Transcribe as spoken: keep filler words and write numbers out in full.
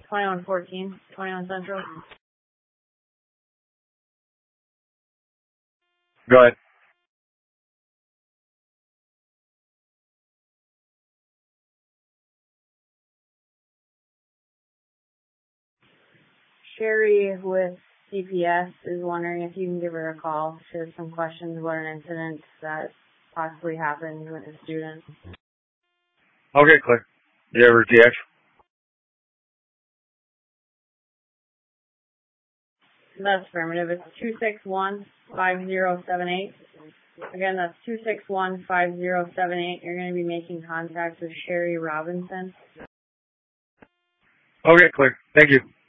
twenty-one fourteen, twenty-one Central. Go ahead. Sherry with C P S is wondering if you can give her a call. She has some questions about an incident that possibly happened with a student. Okay, clear. You have her T X? That's affirmative. It's two six one, five zero seven eight. Again, that's two six one, five zero seven eight. You're going to be making contact with Sherry Robinson. Okay, clear. Thank you.